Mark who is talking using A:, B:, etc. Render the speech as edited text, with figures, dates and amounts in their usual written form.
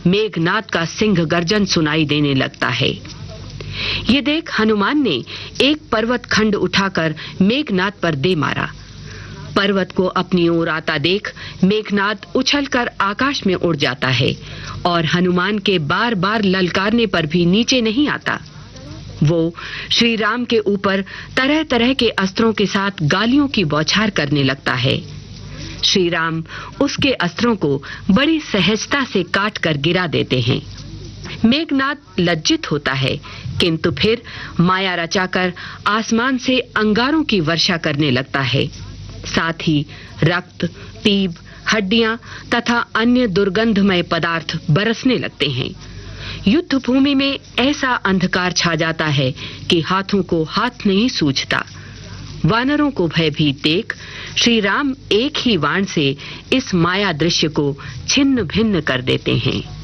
A: मेघनाद का सिंह गर्जन सुनाई देने लगता है। ये देख हनुमान ने एक पर्वत खंड उठाकर मेघनाद पर दे मारा। पर्वत को अपनी ओर आता देख मेघनाद उछलकर आकाश में उड़ जाता है और हनुमान के बार बार ललकारने पर भी नीचे नहीं आता। वो श्री राम के ऊपर तरह तरह के अस्त्रों के साथ गालियों की बौछार करने लगता है। श्री राम उसके अस्त्रों को बड़ी सहजता से काट कर गिरा देते हैं। मेघनाद लज्जित होता है, किंतु फिर माया रचाकर आसमान से अंगारों की वर्षा करने लगता है। साथ ही रक्त, तीब, हड्डियां तथा अन्य दुर्गंधमय पदार्थ बरसने लगते हैं। युद्ध भूमि में ऐसा अंधकार छा जाता है कि हाथों को हाथ नहीं सूझता। वानरों को भयभीत देख श्री राम एक ही बाण से इस माया दृश्य को छिन्न भिन्न कर देते हैं।